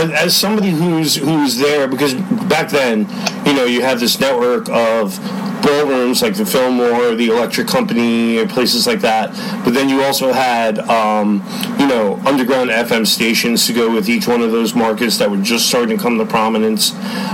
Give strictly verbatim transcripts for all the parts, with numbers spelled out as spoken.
as, as somebody who's who's there, because back then, you know, you had this network of ballrooms like the Fillmore, the Electric Company, or places like that. But then you also had, um, you know, underground F M stations to go with each one of those markets that were just starting to come to prominence.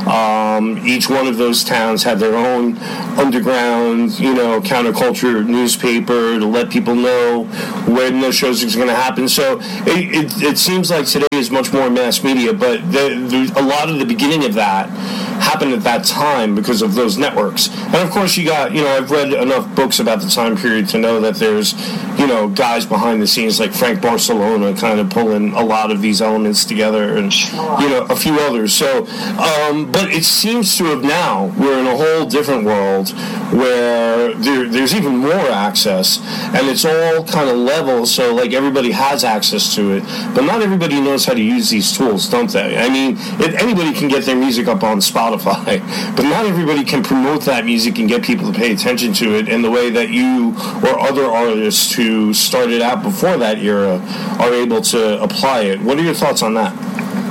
Um, each one of those towns had their own underground, you know, counterculture newspaper to let people know when those shows are going to happen. So it, it, it seems like today is much more mass media, but the, the, a lot of the beginning of that happened at that time because of those networks. And of course you got, you know, I've read enough books about the time period to know that there's, you know, guys behind the scenes like Frank Barcelona kind of pulling a lot of these elements together, and, you know, a few others. So, um, but it seems to have now, we're in a whole different world where there, there's even more access, and it's all kind of level, so like everybody has access to it, but not everybody knows how to use these tools, don't they? I mean, it, anybody can get their music up on Spotify, but not everybody can promote that music and get people to pay attention to it in the way that you or other artists who started out before that era are able to apply it. What are your thoughts on that?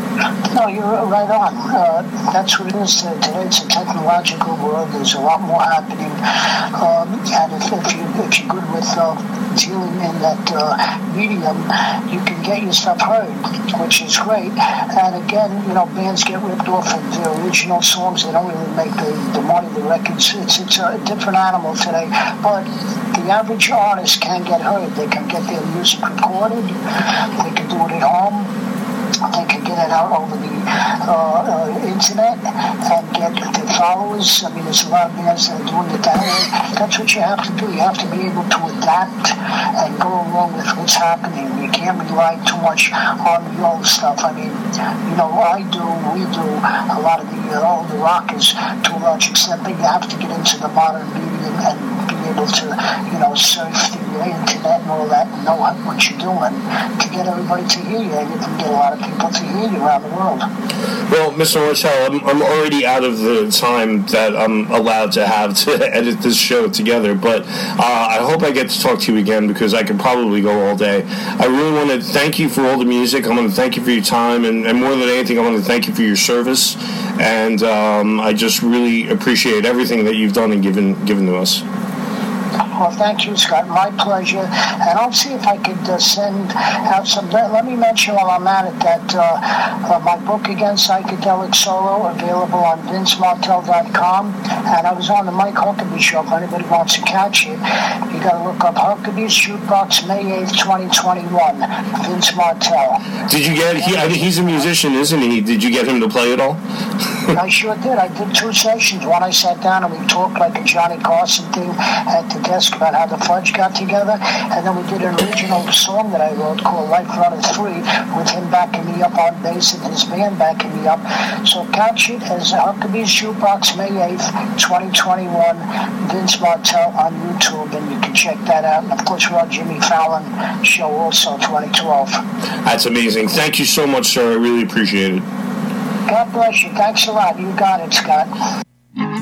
No, you're right on. Uh, that's what it is. Uh, today it's a technological world. There's a lot more happening. Um, and if, if, you, if you're good with uh, dealing in that uh, medium, you can get your stuff heard, which is great. And again, you know, bands get ripped off of their original songs. They don't really make the, the money, the records. It's, it's a different animal today. But the average artist can get heard. They can get their music recorded. They can do it at home. They can get it out over the uh, uh, internet and get their followers. I mean, there's a lot of bands that are doing it that way. That's what you have to do. You have to be able to adapt and go along with what's happening. You can't rely too much on the old stuff. I mean, you know, I do, we do, a lot of the uh, older rockers to a large extent, but you have to get into the modern medium and be able to, you know, surf the internet and all that and know what you're doing to get everybody to hear you. And you can get a lot of people to hear you around the world. Well, Mister Martel, I'm, I'm already out of the time that I'm allowed to have to edit this show together, but uh, I hope I get to talk to you again because I could probably go all day. I really want to thank you for all the music. I want to thank you for your time, and, and more than anything, I want to thank you for your service. And um, I just really appreciate everything that you've done and given given to us. Well, thank you, Scott. My pleasure. And I'll see if I could uh, send out some... Let me mention while I'm at it that uh, uh, my book again, Psychedelic Solo, available on vince martel dot com. And I was on the Mike Huckabee show. If anybody wants to catch it, you got to look up Huckabee's Jukebox, May eighth, twenty twenty-one. Vince Martel. Did you get... He, I mean, he's a musician, isn't he? Did you get him to play it all? I sure did. I did two sessions. One I sat down and we talked like a Johnny Carson thing at the desk about how the Fudge got together, and then we did an original song that I wrote called Life Runner three with him backing me up on bass and his band backing me up. So catch it as Huckabee's Jukebox, May eighth, twenty twenty-one, Vince Martel on YouTube, and you can check that out. And of course, we're on Jimmy Fallon show also, twenty twelve. That's amazing. Thank you so much, sir. I really appreciate it. God bless you. Thanks a lot. You got it, Scott.